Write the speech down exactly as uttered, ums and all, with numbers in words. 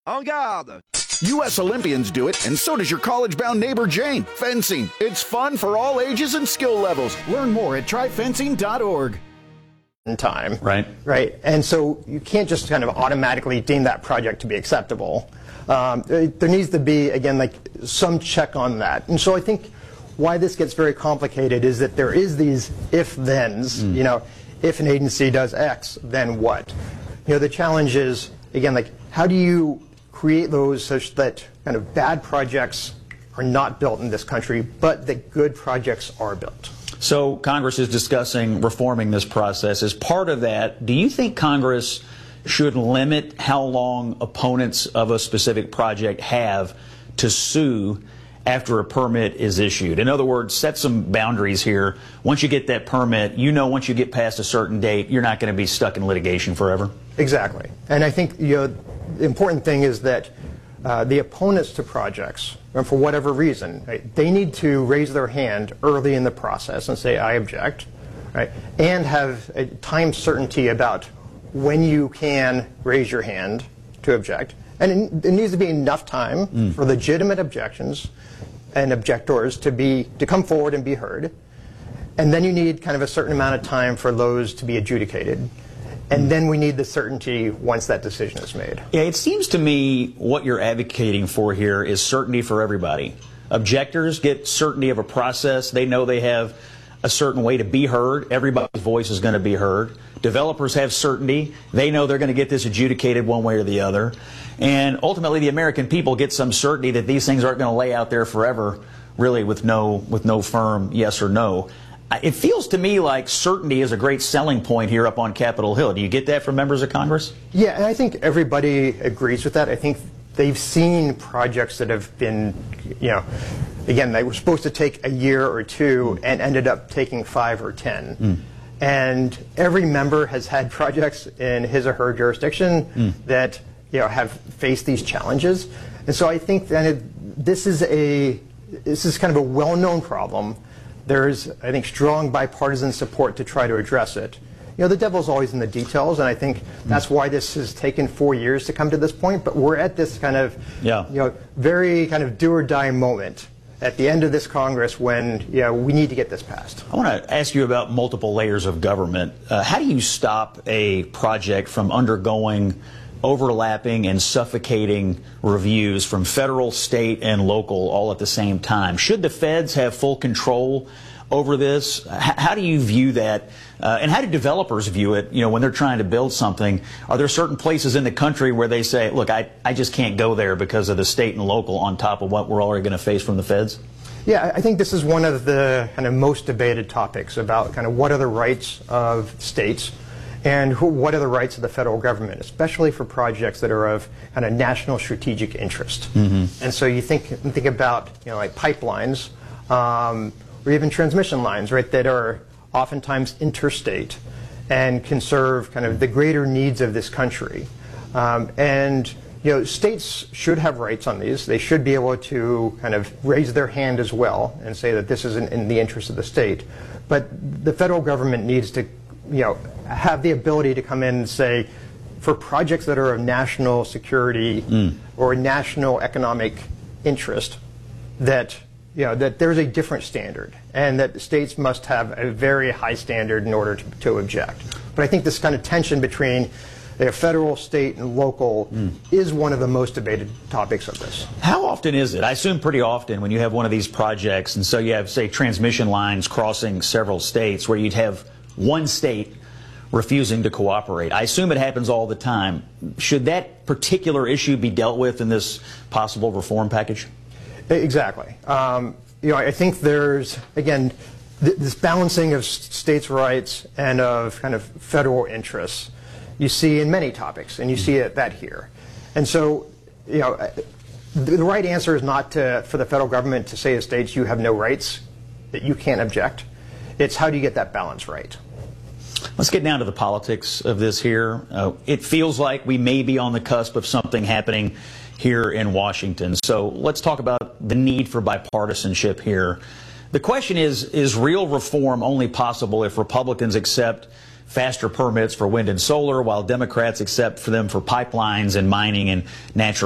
En garde! U S Olympians do it, and so does your college-bound neighbor Jane. Fencing. It's fun for all ages and skill levels. Learn more at try fencing dot org. Time. Right. Right. And so you can't just kind of automatically deem that project to be acceptable. Um, there, there needs to be, again, like some check on that. And so I think why this gets very complicated is that there is these if-thens, mm. you know, if an agency does X, then what? You know, the challenge is, again, like how do you create those such that kind of bad projects are not built in this country, but that good projects are built? So Congress is discussing reforming this process. As part of that, do you think Congress should limit how long opponents of a specific project have to sue after a permit is issued? In other words, set some boundaries here. Once you get that permit, you know once you get past a certain date, you're not going to be stuck in litigation forever. Exactly. And I think you know, the important thing is that uh, the opponents to projects, and for whatever reason, right, they need to raise their hand early in the process and say, I object, right, and have a time certainty about when you can raise your hand to object. And it, it needs to be enough time mm. for legitimate objections and objectors to be to come forward and be heard. And then you need kind of a certain amount of time for those to be adjudicated. And then we need the certainty once that decision is made. Yeah, it seems to me what you're advocating for here is certainty for everybody. Objectors get certainty of a process. They know they have a certain way to be heard. Everybody's voice is going to be heard. Developers have certainty. They know they're going to get this adjudicated one way or the other. And ultimately, the American people get some certainty that these things aren't going to lay out there forever, really, with no, with no firm yes or no. It feels to me like certainty is a great selling point here up on Capitol Hill. Do you get that from members of Congress? Yeah, and I think everybody agrees with that. I think they've seen projects that have been, you know, again, they were supposed to take a year or two mm. and ended up taking five or ten. Mm. And every member has had projects in his or her jurisdiction mm. that, you know, have faced these challenges. And so I think that it, this is a, this is kind of a well-known problem. There's, I think, strong bipartisan support to try to address it. You know, the devil's always in the details, and I think that's why this has taken four years to come to this point. But we're at this kind of, yeah. you know, very kind of do-or-die moment at the end of this Congress when, you know, we need to get this passed. I want to ask you about multiple layers of government. Uh, how do you stop a project from undergoing overlapping and suffocating reviews from federal, state, and local all at the same time? Should the feds have full control over this? H how do you view that? Uh, and how do developers view it, you know, when they're trying to build something? Are there certain places in the country where they say, look, I, I just can't go there because of the state and local on top of what we're already going to face from the feds? Yeah, I think this is one of the kind of most debated topics about kind of what are the rights of states and who, what are the rights of the federal government, especially for projects that are of kind of national strategic interest. Mm-hmm. And so you think think about, you know, like pipelines um, or even transmission lines, right, that are oftentimes interstate and can serve kind of the greater needs of this country. Um, and you know, states should have rights on these. They should be able to kind of raise their hand as well and say that this is in, in the interest of the state. But the federal government needs to, you know, have the ability to come in and say, for projects that are of national security mm. or national economic interest, that, you know, that there's a different standard and that states must have a very high standard in order to, to object. But I think this kind of tension between the federal, state, and local mm. is one of the most debated topics of this. How often is it? I assume pretty often when you have one of these projects, and so you have, say, transmission lines crossing several states where you'd have one state refusing to cooperate. I assume it happens all the time. Should that particular issue be dealt with in this possible reform package? Exactly. Um, you know, I think there's, again, th this balancing of states' rights and of kind of federal interests you see in many topics, and you see it, that here. And so, you know, the, the right answer is not to, for the federal government to say to states, you have no rights, that you can't object. It's how do you get that balance right? Let's get down to the politics of this here. Uh, it feels like we may be on the cusp of something happening here in Washington. So let's talk about the need for bipartisanship here. The question is, is real reform only possible if Republicans accept faster permits for wind and solar, while Democrats accept for them for pipelines and mining and natural